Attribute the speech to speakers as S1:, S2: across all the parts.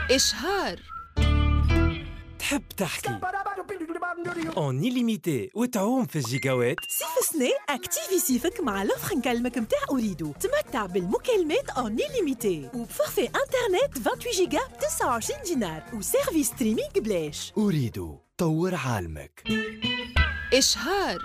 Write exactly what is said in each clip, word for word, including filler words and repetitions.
S1: إشهار.
S2: تحب تحكي اون illimité وتعوم في الجيجاوات؟
S3: صيف سنة اكتيفي صيفك مع لوفر نكلمك متاع أوريدو. تمتع بالمكالمات اون illimité وبفورفي انترنت ثمانية وعشرين جيجا ب تسعة وعشرين دينار وسيرفيس ستريمينغ بلاش.
S2: أوريدو، طور عالمك.
S1: إشهار.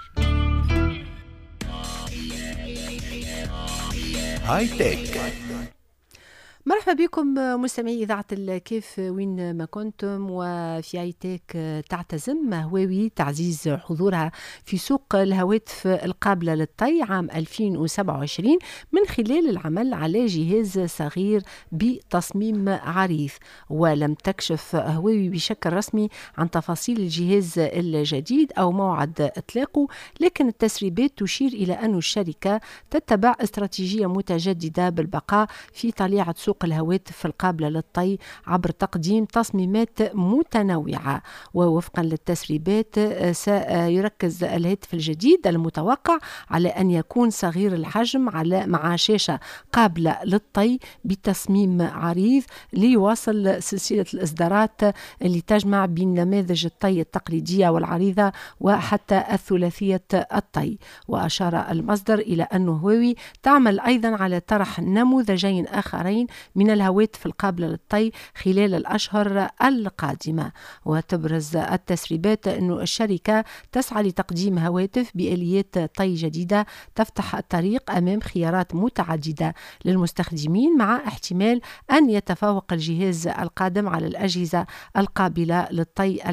S4: هاي تك.
S5: مرحبا بكم مستمعي إذاعة الكيف وين ما كنتم. وفي عيتك تعتزم هواوي تعزيز حضورها في سوق الهواتف القابلة للطي عام ألفين وسبعة وعشرين من خلال العمل على جهاز صغير بتصميم عريض. ولم تكشف هواوي بشكل رسمي عن تفاصيل الجهاز الجديد أو موعد إطلاقه، لكن التسريبات تشير إلى أن الشركة تتبع استراتيجية متجددة بالبقاء في طليعة سوق الهواتف القابلة للطي عبر تقديم تصميمات متنوعة. ووفقا للتسريبات سيركز الهاتف الجديد المتوقع على أن يكون صغير الحجم على مع شاشة قابلة للطي بتصميم عريض ليواصل سلسلة الإصدارات اللي تجمع بين نماذج الطي التقليدية والعريضة وحتى الثلاثية الطي. وأشار المصدر إلى أن هواوي تعمل أيضا على طرح نموذجين آخرين من الهواتف القابلة للطي خلال الأشهر القادمة. وتبرز التسريبات أن الشركة تسعى لتقديم هواتف بآليات طي جديدة تفتح الطريق أمام خيارات متعددة للمستخدمين، مع احتمال أن يتفوق الجهاز القادم على الأجهزة القابلة للطي